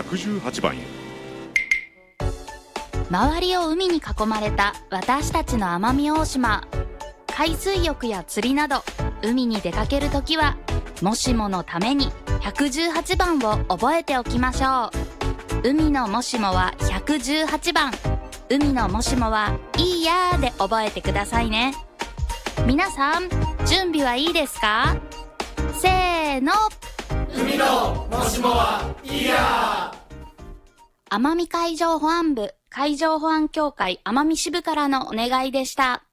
118番へ。 周りを海に囲まれた私たちの奄美大島。海水浴や釣りなど海に出かけるときはもしものために118番を覚えておきましょう。海のもしもは118番。海のもしもはいいやーで覚えてくださいね。皆さん準備はいいですか？せーの。 海のもしもはいいやー。奄美海上保安部海上保安協会奄美支部からのお願いでした。